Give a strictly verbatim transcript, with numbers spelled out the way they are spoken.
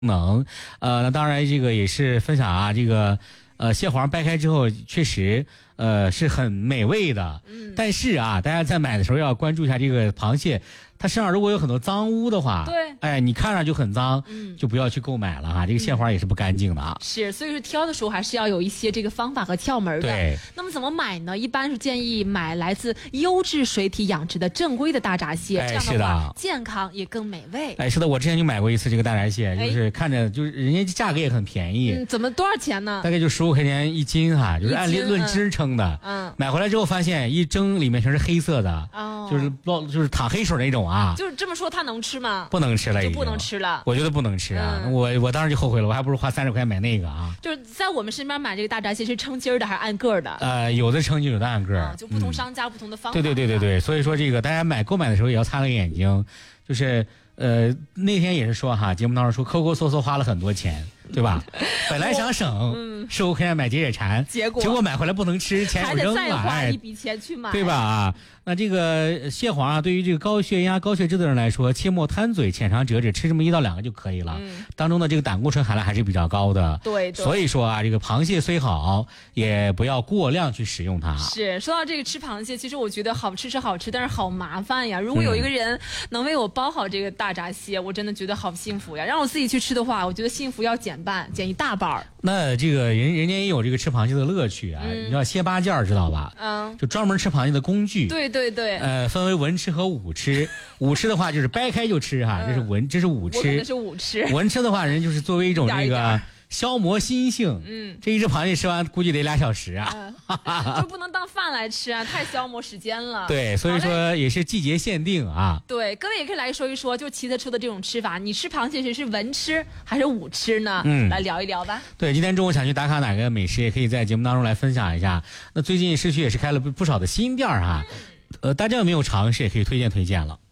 能，呃，那当然这个也是分享啊，这个呃蟹黄掰开之后确实呃是很美味的，嗯，但是啊，大家在买的时候要关注一下这个螃蟹。它身上如果有很多脏污的话， 对， 哎，你看上就很脏，嗯，就不要去购买了哈。这个蟹黄也是不干净的啊。 嗯、是，所以说挑的时候还是要有一些这个方法和窍门的。 对。 那么怎么买呢？一般是建议买来自优质水体养殖的正规的大闸蟹， 哎、 这样的话健康也更美味。 哎，是的，我之前就买过一次这个大闸蟹，就是看着就是人家价格也很便宜。 嗯，怎么多少钱呢？ 大概就十五块钱一斤哈，就是按论只称的。 嗯。 买回来之后发现一蒸里面全是黑色的，哦，就是就是淌黑水那种啊。 就是这么说。它能吃吗？ 不能吃了， 就不能吃了。 我觉得不能吃啊！嗯、我我当时就后悔了，我还不如花三十块买那个啊。 就是在我们身边买这个大闸蟹是称斤的还是按个的？ 呃，有的称斤，有的按个、 啊，就不同商家、嗯、不同的方法。 对对对对对，所以说这个大家买购买的时候也要擦亮眼睛，就是呃那天也是说哈，节目当中说抠抠搜搜花了很多钱。对吧？本来想省，十五块钱买解解馋， 结果结果买回来不能吃，钱又扔了， 还得再花一笔钱去买， 对吧？啊，那这个蟹黄啊，对于这个高血压、高血脂的人来说，切莫贪嘴，浅尝辄止，吃这么一到两个就可以了。嗯、当中的这个胆固醇含量还是比较高的， 对，对。 所以说啊，这个螃蟹虽好，也不要过量去使用它。 是，说到这个吃螃蟹，其实我觉得好吃是好吃，但是好麻烦呀。如果有一个人能为我包好这个大闸蟹，嗯、我真的觉得好幸福呀。让我自己去吃的话，我觉得幸福要减半，减一大半。 那这个人人家也有这个吃螃蟹的乐趣啊，嗯、你知道蟹八件知道吧？嗯，就专门吃螃蟹的工具。 对对对。 呃，分为文吃和武吃。武吃的话就是掰开就吃哈，嗯、这是文，这是武吃。 我可能是武吃。 文吃的话，人就是作为一种这个。一点一点消磨心性，嗯，这一只螃蟹吃完估计得俩小时啊， 嗯、就不能当饭来吃啊，太消磨时间了。 对，所以说也是季节限定啊。 对，各位也可以来说一说，就齐特说的这种吃法，你吃螃蟹时是文吃还是武吃呢？嗯，来聊一聊吧。 对，今天中午想去打卡哪个美食，也可以在节目当中来分享一下。那最近市区也是开了不少的新店哈、啊，呃，大家有没有尝试，也可以推荐推荐了。